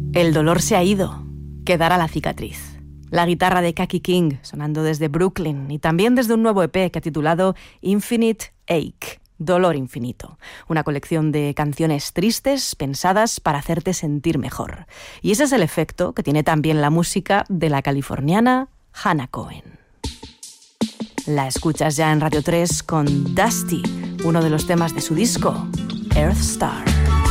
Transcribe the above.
El dolor se ha ido, quedará la cicatriz. La guitarra de Kaki King sonando desde Brooklyn y también desde un nuevo EP que ha titulado Infinite Ache, Dolor Infinito. Una colección de canciones tristes pensadas para hacerte sentir mejor. Y ese es el efecto que tiene también la música de la californiana Hannah Cohen. La escuchas ya en Radio 3 con Dusty, uno de los temas de su disco, Earth Star.